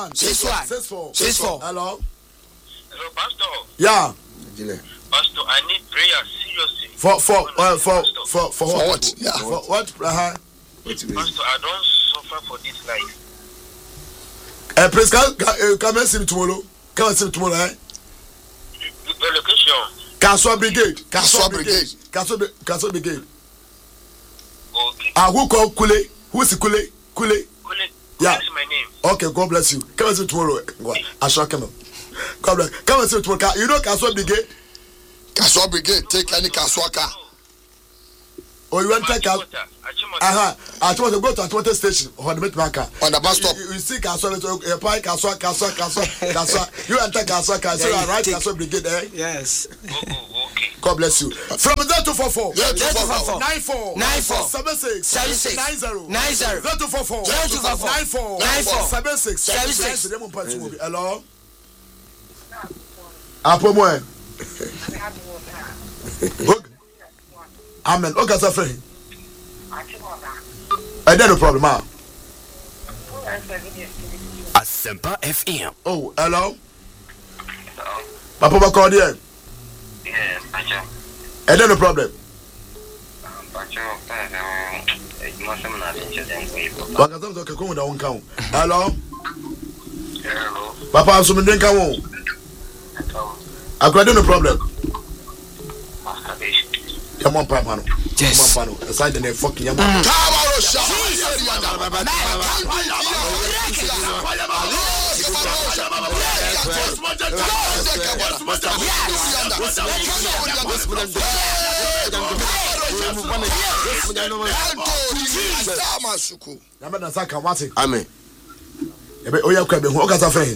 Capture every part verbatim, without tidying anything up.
Six one. Six four. Six four. Hello. Hello, Pastor. Yeah. Pastor, I need prayer seriously. For for uh, for for for what? what? Yeah. For what? Uh-huh. Pastor, I don't suffer for this life. Uh, please come come and see me tomorrow. Come and see me tomorrow. Eh? The location. Kaswa Brigade. Kaswa Kaswa Brigade. Kaswa Kaswa Brigade. Okay. Ah, who call Kule? Who is Kule? Kule. Kule. Yeah. That's my name. Okay, God bless you. Come and see me tomorrow. I shall come. God bless. Come and see me tomorrow. You know Kaswa Brigade? Kaswa Brigade, take any Kaswa car. Oh, you want to take Kaswa? Aha. I want to go to Atwata station on the Metmaka. On the bus stop. You, you see Kaswa, you apply Kaswa, Kaswa, Kaswa, Kaswa. You enter Kaswa, Kaswa. You are right, Kaswa Brigade, eh? Yes. Oh, okay. God bless you. From zero two four four. zero two four four. Nine four. Nine four. Seven six. Seven six. Nine zero. Nine zero. Zero two four four. Zero two four four. Nine four. Nine four. Seven six. Seven six. Hello. Apo mo. Amen. Okay, sir. Friend. I don't no problem, ma. Asempa F M. Oh, hello. Papa, what called you? Yeah, Pacho. I don't no problem. Pacho, you must have not been just angry. What can I come down count? Hello. Hello. Papa, I'm some drink. Come on. I don't no problem. Masturbation. Come on, Papa. Yes. Come on, Papa. Aside the fucking yam. Amen. Oh, yeah, crab. Who got a friend?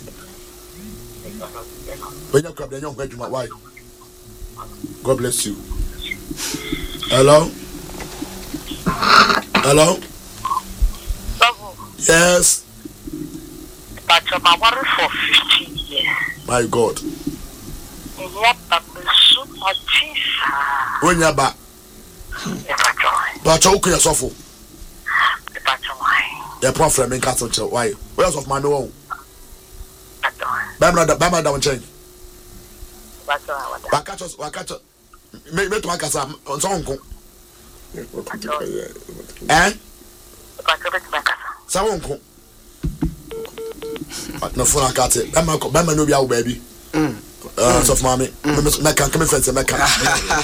When you crab, then you're going to my wife. God bless you. Hello? Hello? Yes. But I'm worried for fifteen years. My God. What a super cheese. When you're back, but okay, yourself. The prophet in Castle, why? Where's of my own? Bama, Bama, don't change. But catch us, catch us. Make me to my casa on some uncle. Eh? Some uncle. But no phone, I got it. Bama, Bama, no, your baby. Uh, so, mommy, I can't come in fence and I can't.